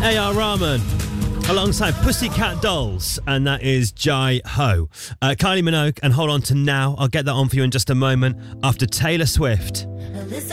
A.R. Rahman alongside Pussycat Dolls, and that is Jai Ho. Kylie Minogue and Hold On To Now. I'll get that on for you in just a moment after Taylor Swift.